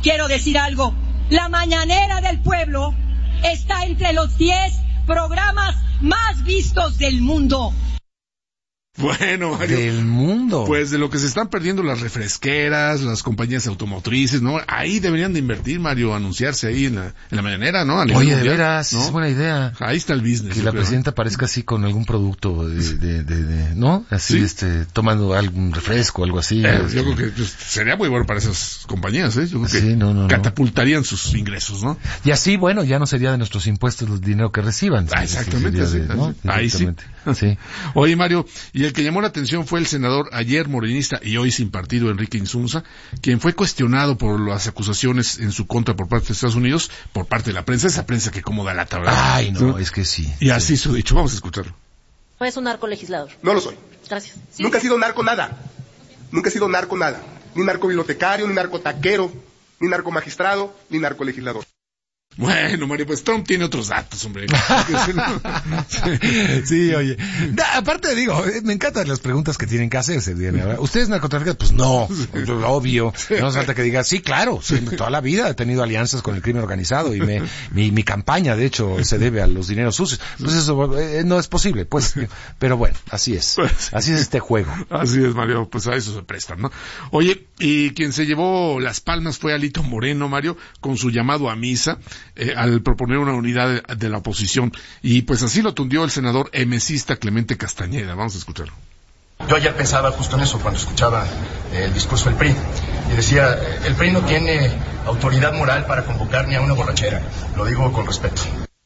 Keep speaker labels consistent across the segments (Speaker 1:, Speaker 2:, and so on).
Speaker 1: quiero decir algo. La Mañanera del Pueblo está entre los 10 programas más vistos del mundo.
Speaker 2: Bueno, Mario,
Speaker 3: del mundo.
Speaker 2: Pues de lo que se están perdiendo las refresqueras, las compañías automotrices, ¿no? Ahí deberían de invertir, Mario, anunciarse ahí en la mañanera, ¿no?
Speaker 3: Oye, de veras, ¿no? Es buena idea.
Speaker 2: Ahí está el business.
Speaker 3: Que la presidenta aparezca así con algún producto ¿no? Así, ¿sí? Tomando algún refresco, algo así.
Speaker 2: Yo creo que pues, sería muy bueno para esas compañías, ¿eh? Yo creo que
Speaker 3: sí,
Speaker 2: catapultarían sus ingresos, ¿no?
Speaker 3: Y así, bueno, ya no sería de nuestros impuestos el dinero que reciban.
Speaker 2: Exactamente.
Speaker 3: ¿no?
Speaker 2: Ahí sí.
Speaker 3: Sí.
Speaker 2: Oye, Mario, y el que llamó la atención fue el senador ayer morenista y hoy sin partido, Enrique Insunza, quien fue cuestionado por las acusaciones en su contra por parte de Estados Unidos, por parte de la prensa, esa prensa que como da lata, ¿verdad?
Speaker 3: Ay, no, es que sí.
Speaker 2: Y así su dicho, vamos a escucharlo.
Speaker 4: No es un narcolegislador.
Speaker 5: No lo soy.
Speaker 4: Gracias. ¿Sí?
Speaker 5: Nunca he sido narco nada. Nunca he sido narco nada. Ni narcobibliotecario, ni narcotaquero, ni narcomagistrado, ni narcolegislador.
Speaker 2: Bueno, Mario, pues Trump tiene otros datos, hombre.
Speaker 3: Sí, oye. Aparte, digo, me encantan las preguntas que tienen que hacerse. ¿Ustedes narcotraficantes? Pues no, obvio. No hace falta que digas, sí, claro, toda la vida he tenido alianzas con el crimen organizado y mi campaña, de hecho, se debe a los dineros sucios. Pues eso no es posible, pues. Pero bueno, así es. Así es este juego.
Speaker 2: Así es, Mario, pues a eso se prestan, ¿no? Oye, y quien se llevó las palmas fue Alito Moreno, Mario, con su llamado a misa. Al proponer una unidad de la oposición, y pues así lo tundió el senador emesista Clemente Castañeda. Vamos a escucharlo.
Speaker 6: Yo ayer pensaba justo en eso cuando escuchaba el discurso del PRI, y decía, el PRI no tiene autoridad moral para convocar ni a una borrachera, lo digo con respeto.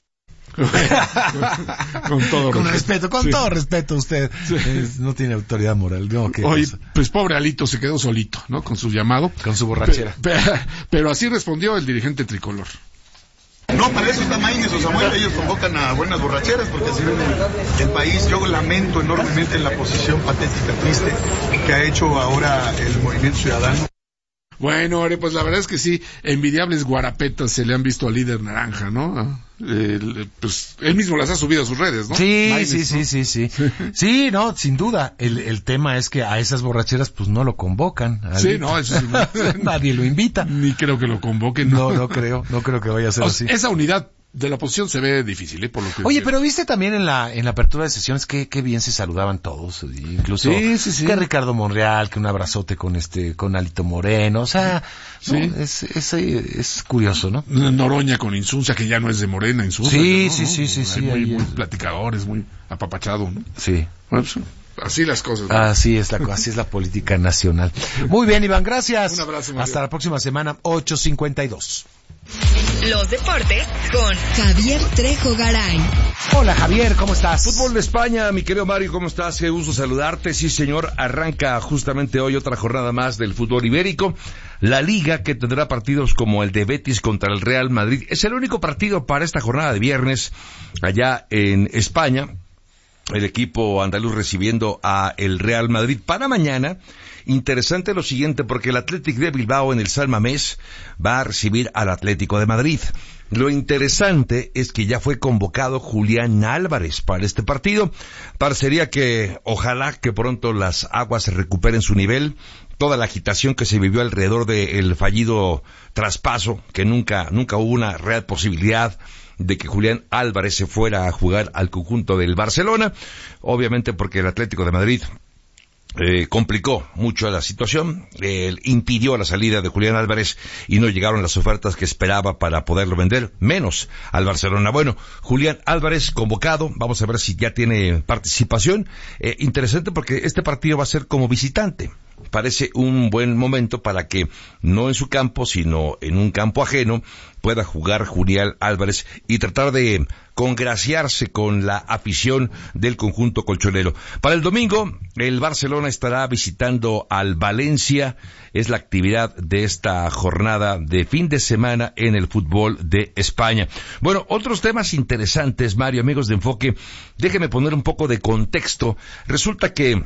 Speaker 2: Con todo
Speaker 3: respeto, todo respeto usted. Sí. No tiene autoridad moral. No,
Speaker 2: oye, pues pobre Alito se quedó solito, ¿no? Con su llamado.
Speaker 3: Con su borrachera.
Speaker 2: Pero así respondió el dirigente tricolor.
Speaker 7: No, para eso está Maínez o Samuel, ellos convocan a buenas borracheras porque así ven el país. Yo lamento enormemente la posición patética, triste que ha hecho ahora el Movimiento Ciudadano.
Speaker 2: Bueno, pues la verdad es que sí, envidiables guarapetas se le han visto al líder naranja, ¿no? Pues él mismo las ha subido a sus redes, ¿no?
Speaker 3: Sí,
Speaker 2: Maínez,
Speaker 3: sí. Sí, no, sin duda. El tema es que a esas borracheras pues no lo convocan.
Speaker 2: Sí, no, eso sí.
Speaker 3: Nadie lo invita.
Speaker 2: Ni creo que lo convoquen.
Speaker 3: No creo que vaya a ser así.
Speaker 2: Esa unidad de la oposición se ve difícil, por lo que...
Speaker 3: Oye, pero viste también en la apertura de sesiones que bien se saludaban todos, incluso
Speaker 2: sí.
Speaker 3: Que Ricardo Monreal, que un abrazote con Alito Moreno, o sea,
Speaker 2: sí.
Speaker 3: ¿no? Es curioso, ¿no?
Speaker 2: Noroña con Insunza, que ya no es de Morena, Insunza.
Speaker 3: Sí,
Speaker 2: ¿no?
Speaker 3: Sí.
Speaker 2: Muy platicador, es muy apapachado, ¿no?
Speaker 3: Sí.
Speaker 2: Bueno, pues, así las cosas, ¿no?
Speaker 3: Así es la política nacional. Muy bien, Iván, gracias.
Speaker 2: Un abrazo, Mario.
Speaker 3: Hasta la próxima semana, 8:52.
Speaker 8: Los deportes con Javier Trejo Garay.
Speaker 3: Hola, Javier, ¿cómo estás?
Speaker 9: Fútbol de España, mi querido Mario, ¿cómo estás? Qué gusto saludarte. Sí, señor, arranca justamente hoy otra jornada más del fútbol ibérico. La Liga, que tendrá partidos como el de Betis contra el Real Madrid. Es el único partido para esta jornada de viernes allá en España. El equipo andaluz recibiendo a el Real Madrid. Para mañana, interesante lo siguiente, porque el Athletic de Bilbao en el San Mamés va a recibir al Atlético de Madrid. Lo interesante es que ya fue convocado Julián Álvarez para este partido. Parecería que ojalá que pronto las aguas se recuperen su nivel. Toda la agitación que se vivió alrededor del fallido traspaso, que nunca hubo una real posibilidad de que Julián Álvarez se fuera a jugar al conjunto del Barcelona, obviamente porque el Atlético de Madrid complicó mucho la situación, impidió la salida de Julián Álvarez y no llegaron las ofertas que esperaba para poderlo vender, menos al Barcelona. Bueno, Julián Álvarez convocado, vamos a ver si ya tiene participación. Interesante porque este partido va a ser como visitante. Parece un buen momento para que, no en su campo, sino en un campo ajeno, pueda jugar Julián Álvarez y tratar de congraciarse con la afición del conjunto colchonero. Para el domingo, el Barcelona estará visitando al Valencia. Es la actividad de esta jornada de fin de semana en el fútbol de España. Bueno, otros temas interesantes, Mario, amigos de Enfoque. Déjenme poner un poco de contexto. Resulta que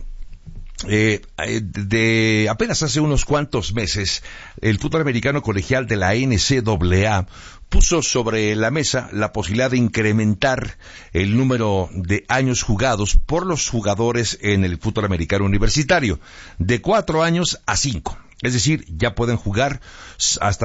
Speaker 9: de apenas hace unos cuantos meses, el fútbol americano colegial de la NCAA puso sobre la mesa la posibilidad de incrementar el número de años jugados por los jugadores en el fútbol americano universitario, de 4 años a 5. Es decir, ya pueden jugar hasta